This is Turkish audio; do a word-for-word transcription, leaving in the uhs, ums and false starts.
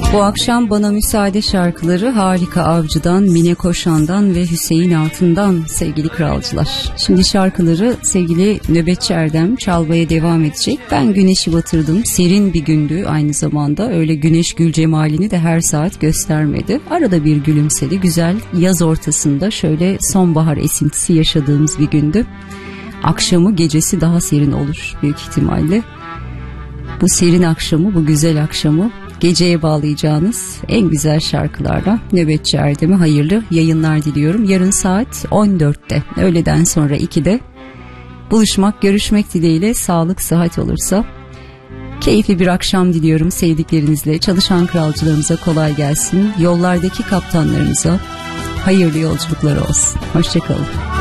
Bu akşam Bana Müsaade şarkıları Harika Avcı'dan, Mine Koşan'dan ve Hüseyin Altın'dan sevgili kralcılar. Şimdi şarkıları sevgili Nöbetçi Erdem çalmaya devam edecek. Ben güneşi batırdım. Serin bir gündü aynı zamanda. Öyle güneş gül cemalini de her saat göstermedi. Arada bir gülümsedi. Güzel yaz ortasında şöyle sonbahar esintisi yaşadığımız bir gündü. Akşamı gecesi daha serin olur büyük ihtimalle. Bu serin akşamı, bu güzel akşamı geceye bağlayacağınız en güzel şarkılarla Nöbetçi Erdem'e hayırlı yayınlar diliyorum. Yarın saat on dörtte, öğleden sonra ikide buluşmak, görüşmek dileğiyle, sağlık, sıhhat olursa. Keyifli bir akşam diliyorum sevdiklerinizle. Çalışan kralcılarımıza kolay gelsin. Yollardaki kaptanlarımıza hayırlı yolculuklar olsun. Hoşçakalın.